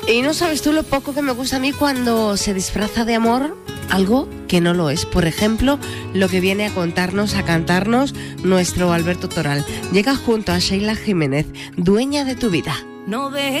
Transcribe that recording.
Y no sabes tú lo poco que me gusta a mí cuando se disfraza de amor algo que no lo es. Por ejemplo, lo que viene a contarnos, a cantarnos nuestro Alberto Toral. Llega junto a Sheila Jiménez, Dueña de tu vida. No dejes